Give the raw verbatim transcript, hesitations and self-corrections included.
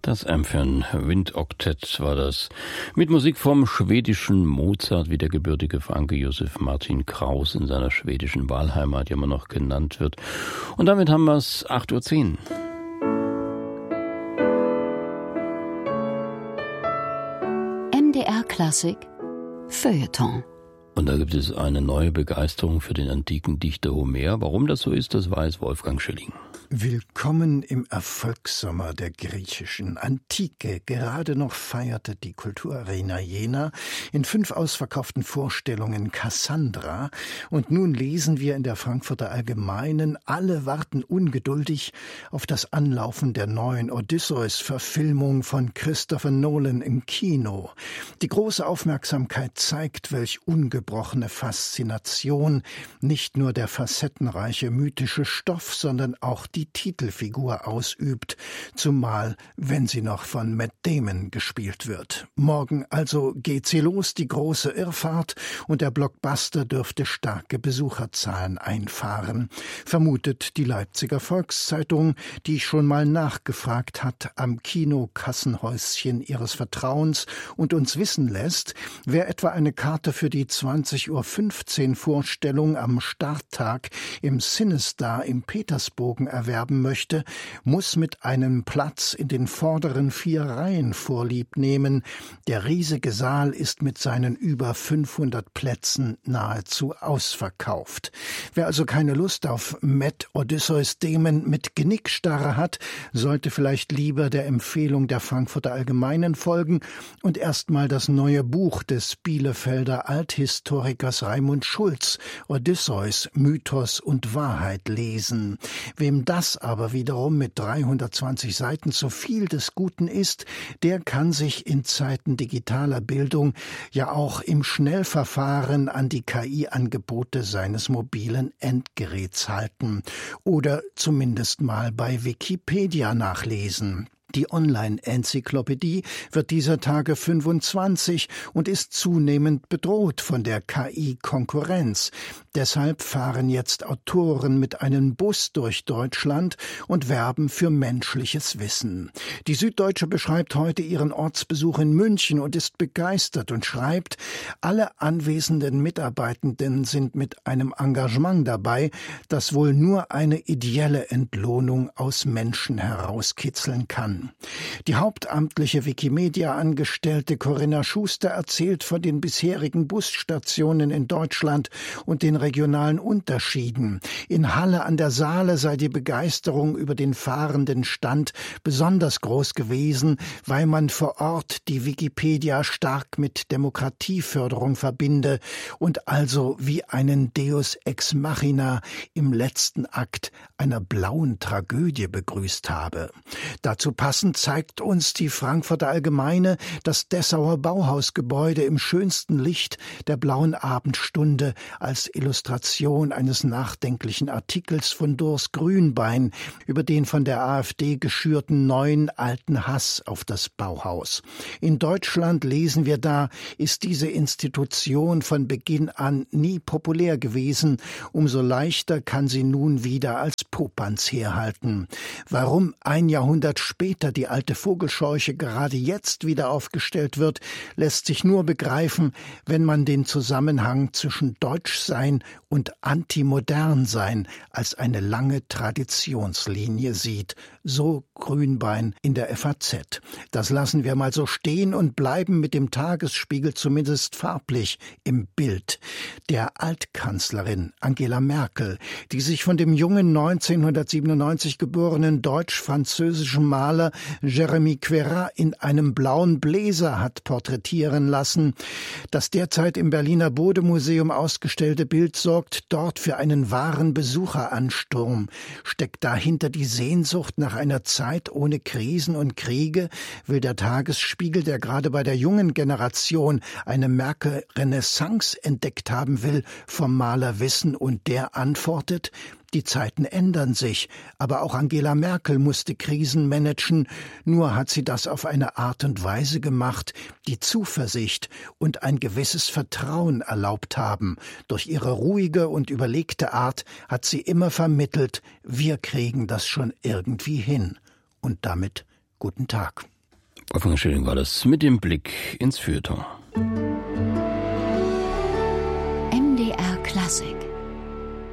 Das Amphion Windoktett war das. Mit Musik vom schwedischen Mozart, wie der gebürtige Franke Josef Martin Kraus in seiner schwedischen Wahlheimat immer noch genannt wird. Und damit haben wir es acht Uhr zehn. M D R Klassik Feuilleton. Und da gibt es eine neue Begeisterung für den antiken Dichter Homer. Warum das so ist, das weiß Wolfgang Schilling. Willkommen im Erfolgssommer der griechischen Antike. Gerade noch feierte die Kulturarena Jena in fünf ausverkauften Vorstellungen Cassandra. Und nun lesen wir in der Frankfurter Allgemeinen, alle warten ungeduldig auf das Anlaufen der neuen Odysseus-Verfilmung von Christopher Nolan im Kino. Die große Aufmerksamkeit zeigt, welch ungebrochene Faszination nicht nur der facettenreiche mythische Stoff, sondern auch die die Titelfigur ausübt, zumal wenn sie noch von Matt Damon gespielt wird. Morgen also geht sie los, die große Irrfahrt, und der Blockbuster dürfte starke Besucherzahlen einfahren, vermutet die Leipziger Volkszeitung, die schon mal nachgefragt hat am Kinokassenhäuschen ihres Vertrauens und uns wissen lässt, wer etwa eine Karte für die zwanzig Uhr fünfzehn Vorstellung am Starttag im Cinestar im Petersbogen erwerben möchte, muss mit einem Platz in den vorderen vier Reihen Vorlieb nehmen. Der riesige Saal ist mit seinen über fünfhundert Plätzen nahezu ausverkauft. Wer also keine Lust auf Matt Odysseus Damon mit Genickstarre hat, sollte vielleicht lieber der Empfehlung der Frankfurter Allgemeinen folgen und erstmal das neue Buch des Bielefelder Althistorikers Raimund Schulz, Odysseus, Mythos und Wahrheit, lesen. Wem das aber wiederum mit dreihundertzwanzig Seiten zu viel des Guten ist, der kann sich in Zeiten digitaler Bildung ja auch im Schnellverfahren an die K I-Angebote seines mobilen Endgeräts halten oder zumindest mal bei Wikipedia nachlesen. Die Online-Enzyklopädie wird dieser Tage fünfundzwanzig und ist zunehmend bedroht von der K I-Konkurrenz. Deshalb fahren jetzt Autoren mit einem Bus durch Deutschland und werben für menschliches Wissen. Die Süddeutsche beschreibt heute ihren Ortsbesuch in München und ist begeistert und schreibt, alle anwesenden Mitarbeitenden sind mit einem Engagement dabei, das wohl nur eine ideelle Entlohnung aus Menschen herauskitzeln kann. Die hauptamtliche Wikimedia-Angestellte Corinna Schuster erzählt von den bisherigen Busstationen in Deutschland und den regionalen Unterschieden. In Halle an der Saale sei die Begeisterung über den fahrenden Stand besonders groß gewesen, weil man vor Ort die Wikipedia stark mit Demokratieförderung verbinde und also wie einen Deus ex machina im letzten Akt einer blauen Tragödie begrüßt habe. Dazu Passend zeigt uns die Frankfurter Allgemeine das Dessauer Bauhausgebäude im schönsten Licht der blauen Abendstunde als Illustration eines nachdenklichen Artikels von Durs Grünbein über den von der AfD geschürten neuen alten Hass auf das Bauhaus. In Deutschland, lesen wir da, ist diese Institution von Beginn an nie populär gewesen. Umso leichter kann sie nun wieder als Popanz herhalten. Warum ein Jahrhundert später die alte Vogelscheuche gerade jetzt wieder aufgestellt wird, lässt sich nur begreifen, wenn man den Zusammenhang zwischen Deutschsein und Antimodernsein als eine lange Traditionslinie sieht. So Grünbein in der F A Z. Das lassen wir mal so stehen und bleiben mit dem Tagesspiegel zumindest farblich im Bild. Der Altkanzlerin Angela Merkel, die sich von dem jungen neunzehnhundertsiebenundneunzig geborenen deutsch-französischen Maler Jeremy Queyras in einem blauen Bläser hat porträtieren lassen. Das derzeit im Berliner Bode-Museum ausgestellte Bild sorgt dort für einen wahren Besucheransturm. Steckt dahinter die Sehnsucht nach einer Zeit ohne Krisen und Kriege, will der Tagesspiegel, der gerade bei der jungen Generation eine Merkel-Renaissance entdeckt haben will, vom Maler wissen, und der antwortet: Die Zeiten ändern sich, aber auch Angela Merkel musste Krisen managen, nur hat sie das auf eine Art und Weise gemacht, die Zuversicht und ein gewisses Vertrauen erlaubt haben. Durch ihre ruhige und überlegte Art hat sie immer vermittelt, wir kriegen das schon irgendwie hin. Und damit guten Tag. Wolfgang Schilling war das mit dem Blick ins Feuilleton. M D R Klassik